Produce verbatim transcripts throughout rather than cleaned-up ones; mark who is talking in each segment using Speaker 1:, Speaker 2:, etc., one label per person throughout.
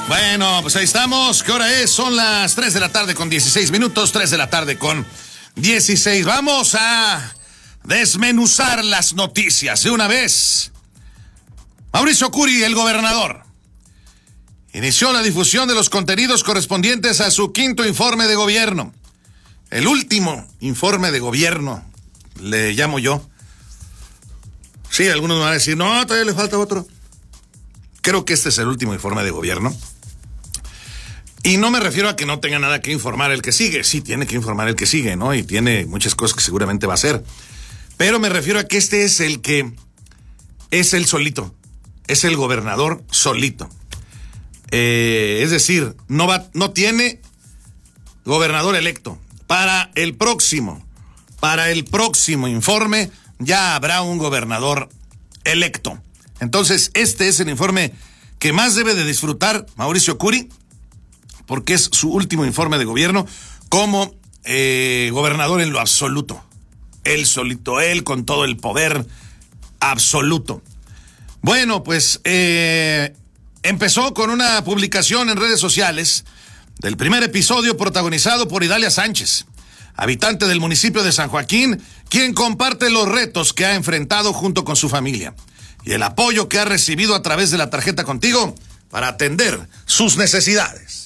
Speaker 1: Bueno, pues ahí estamos. ¿Qué hora es? Son las tres de la tarde con dieciséis minutos, tres de la tarde con dieciséis. Vamos a desmenuzar las noticias de una vez. Mauricio Curi, el gobernador, inició la difusión de los contenidos correspondientes a su quinto informe de gobierno. El último informe de gobierno, le llamo yo. Sí, algunos me van a decir, no, todavía le falta otro. Creo que este es el último informe de gobierno. Y no me refiero a que no tenga nada que informar el que sigue. Sí, tiene que informar el que sigue, ¿no? Y tiene muchas cosas que seguramente va a hacer. Pero me refiero a que este es el que es el solito. Es el gobernador solito. Eh, es decir, no va, no tiene gobernador electo. Para el próximo, para el próximo informe ya habrá un gobernador electo. Entonces, este es el informe que más debe de disfrutar Mauricio Curi, porque es su último informe de gobierno como eh, gobernador en lo absoluto. Él solito, él con todo el poder absoluto. Bueno, pues eh, empezó con una publicación en redes sociales del primer episodio protagonizado por Idalia Sánchez, habitante del municipio de San Joaquín, quien comparte los retos que ha enfrentado junto con su familia y el apoyo que ha recibido a través de la tarjeta Contigo para atender sus necesidades.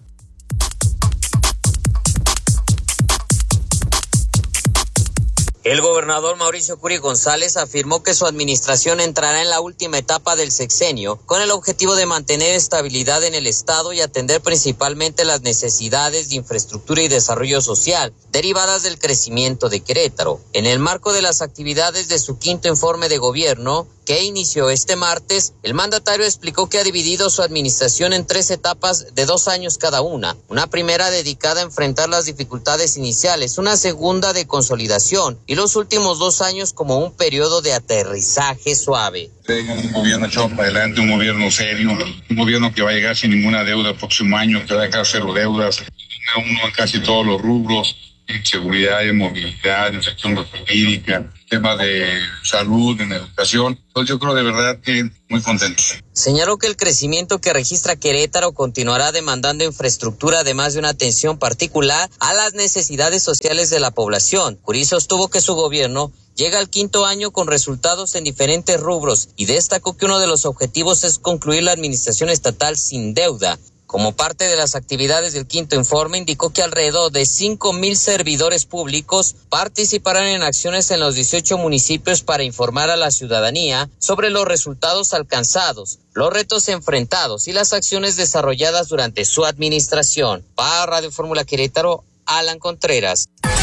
Speaker 2: El gobernador Mauricio Curi González afirmó que su administración entrará en la última etapa del sexenio con el objetivo de mantener estabilidad en el estado y atender principalmente las necesidades de infraestructura y desarrollo social derivadas del crecimiento de Querétaro. En el marco de las actividades de su quinto informe de gobierno, que inició este martes, el mandatario explicó que ha dividido su administración en tres etapas de dos años cada una. Una primera dedicada a enfrentar las dificultades iniciales, una segunda de consolidación y los últimos dos años como un periodo de aterrizaje suave.
Speaker 3: Tengan un gobierno echado para adelante, un gobierno serio, un gobierno que va a llegar sin ninguna deuda el próximo año, que va a dejar cero deudas, uno en casi todos los rubros, en seguridad, en movilidad, en sección jurídica, temas de salud, en educación. Entonces yo creo de verdad que muy contento.
Speaker 2: Señaló que el crecimiento que registra Querétaro continuará demandando infraestructura, además de una atención particular a las necesidades sociales de la población. Curi sostuvo que su gobierno llega al quinto año con resultados en diferentes rubros y destacó que uno de los objetivos es concluir la administración estatal sin deuda. Como parte de las actividades del quinto informe, indicó que alrededor de cinco mil servidores públicos participarán en acciones en los dieciocho municipios para informar a la ciudadanía sobre los resultados alcanzados, los retos enfrentados y las acciones desarrolladas durante su administración. Para Radio Fórmula Querétaro, Alan Contreras.